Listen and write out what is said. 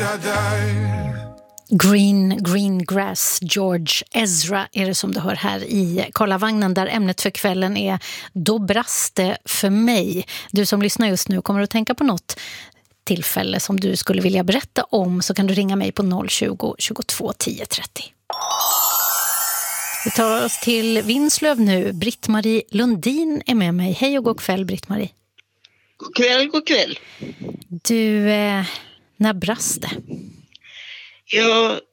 Green Grass, George Ezra är det som du hör här i Karlavagnen, där ämnet för kvällen är Då brast det för mig. Du som lyssnar just nu kommer att tänka på något tillfälle som du skulle vilja berätta om, så kan du ringa mig på 020 22 10 30. Vi tar oss till Vinslöv nu. Britt-Marie Lundin är med mig. Hej och god kväll, Britt-Marie. God kväll. Du, när brast det? Ja,